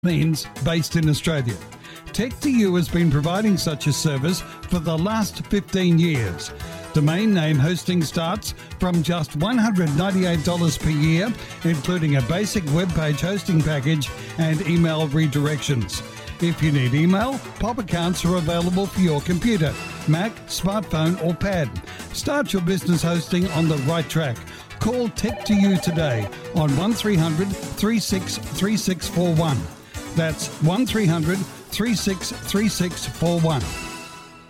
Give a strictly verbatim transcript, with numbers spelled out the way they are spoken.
means based in Australia. Tech two U has been providing such a service for the last fifteen years. Domain name hosting starts from just one hundred ninety-eight dollars per year, including a basic web page hosting package and email redirections. If you need email, Pop accounts are available for your computer, Mac, smartphone or pad. Start your business hosting on the right track. Call Tech two U today on one three hundred, three six three six four one. That's one three hundred, three six three six four one.